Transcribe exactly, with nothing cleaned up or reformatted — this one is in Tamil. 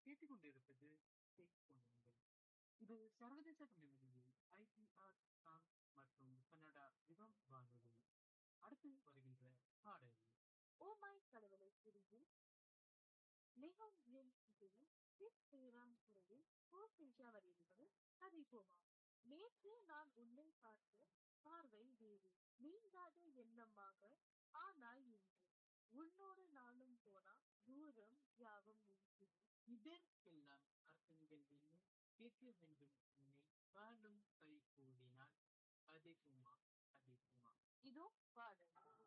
கேட்டுக்கொண்டிருப்பது கேட்கொள்ளுங்கள். இது சர்வதேச தமிழ் ஐபிஆர் பிரான்ஸ் மற்றும் கனடா யுகம் வானொலி. அடுத்து வருகின்ற பாடல் ஓமாய் கடவுளை பிரிவில் மிகவும் என் இசையில் சித் ஸ்ரீராம் குரலில் கோ சிஞ்சா வரியிடுவது கதை போமா. நேற்று நான் உன்னை பார்த்த பார்வை வேறு, நீங்காத எண்ணமாக ஆனால் இன்று உன்னோடு நானும் போனா தூரம் யாவும் நிற்கிறது. இதர் எல்லாம் அர்த்தங்கள் என்ன கேட்க வேண்டும் உன்னை பாடும் கை கூடினால் அதிகுமா அதிகுமா. இதோ பாடல்.